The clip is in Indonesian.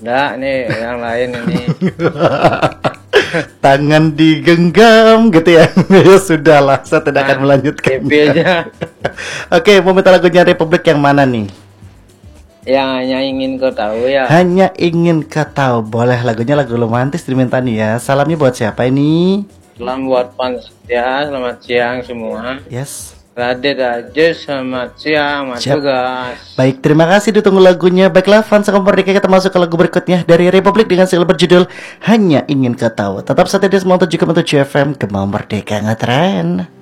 Enggak, nih yang lain ini. Tangan digenggam gitu ya. Ya sudahlah, saya tidak akan melanjutkan. Happy aja. Oke, mau minta lagunya Republik yang mana nih? Yang hanya ingin kau tahu ya. Hanya ingin kau tahu. Boleh, lagunya lagu romantis diminta nih ya. Salamnya buat siapa ini? Salam buat fans ya, selamat siang semua. Yes. Radit aja, selamat siang, mas Siap. tugas. Baik, terima kasih ditunggu lagunya. Baiklah, fans Merdeka, kita masuk ke lagu berikutnya dari Republik dengan single berjudul Hanya Ingin Kau Tahu. Tetap saja di 97,7 FM, Gemau Merdeka ngetren.